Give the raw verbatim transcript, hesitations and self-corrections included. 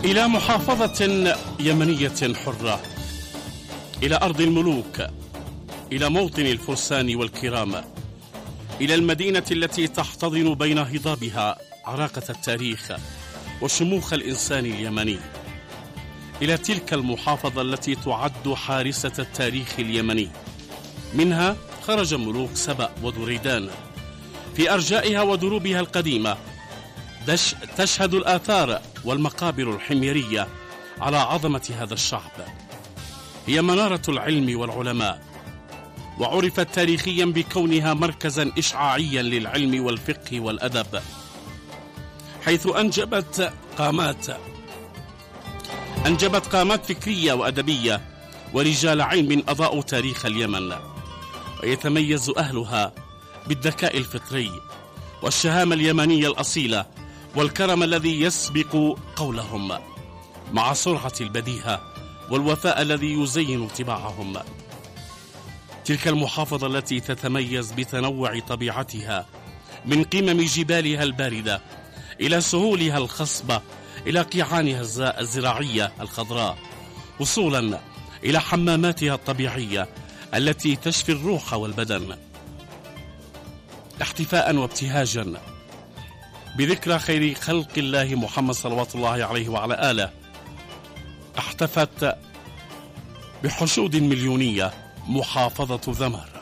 إلى محافظة يمنية حرة، إلى أرض الملوك، إلى موطن الفرسان والكرام، إلى المدينة التي تحتضن بين هضابها عراقة التاريخ وشموخ الإنسان اليمني، إلى تلك المحافظة التي تعد حارسة التاريخ اليمني. منها خرج ملوك سبأ ودريدان. في أرجائها ودروبها القديمة تشهد الآثار والمقابر الحميرية على عظمة هذا الشعب. هي منارة العلم والعلماء، وعرفت تاريخيا بكونها مركزا إشعاعيا للعلم والفقه والأدب، حيث أنجبت قامات أنجبت قامات فكرية وأدبية ورجال علم أضاءوا تاريخ اليمن. ويتميز أهلها بالذكاء الفطري والشهامة اليمنية الأصيلة والكرم الذي يسبق قولهم، مع سرعة البديهة والوفاء الذي يزين طباعهم. تلك المحافظة التي تتميز بتنوع طبيعتها، من قمم جبالها الباردة إلى سهولها الخصبة، إلى قيعانها الزراعية الخضراء، وصولا إلى حماماتها الطبيعية التي تشفي الروح والبدن. احتفاء وابتهاجا بذكرى خير خلق الله محمد صلوات الله عليه وعلى آله، احتفت بحشود مليونية محافظة ذمر.